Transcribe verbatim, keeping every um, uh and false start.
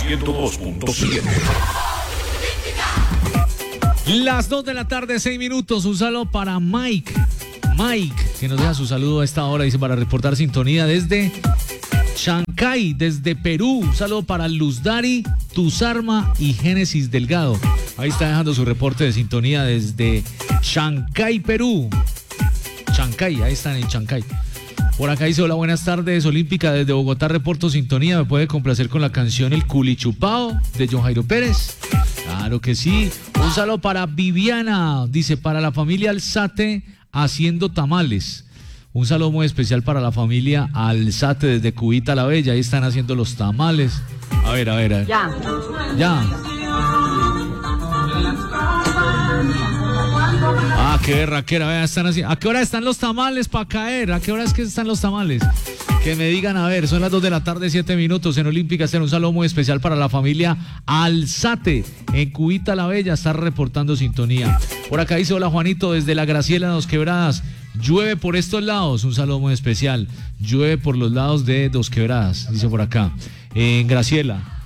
ciento dos punto siete. Las dos de la tarde, seis minutos. Un saludo para Mike. Mike, que nos deja su saludo a esta hora, dice, para reportar sintonía desde Chancay, desde Perú. Un saludo para Luz Dari, Tuzarma y Génesis Delgado. Ahí está dejando su reporte de sintonía desde Chancay, Perú. Chancay, ahí están en Chancay. Por acá dice, hola, buenas tardes, Olímpica, desde Bogotá reporto sintonía. ¿Me puede complacer con la canción El Culichupao de John Jairo Pérez? Claro que sí. Un saludo para Viviana, dice, para la familia Alzate haciendo tamales. Un saludo muy especial para la familia Alzate desde Cubita la Bella. Ahí están haciendo los tamales. A ver, a ver, a ver. Ya. Ya. Ah, qué berraquera, vea, están así. ¿A qué hora están los tamales para caer? ¿A qué hora es que están los tamales? Que me digan, a ver, son las dos de la tarde, siete minutos en Olímpica. Un saludo muy especial para la familia Alzate en Cubita la Bella, está reportando sintonía. Por acá dice, hola Juanito, desde la Graciela de Dos Quebradas. Llueve por estos lados, un saludo muy especial. Llueve por los lados de Dos Quebradas, dice por acá. En Graciela.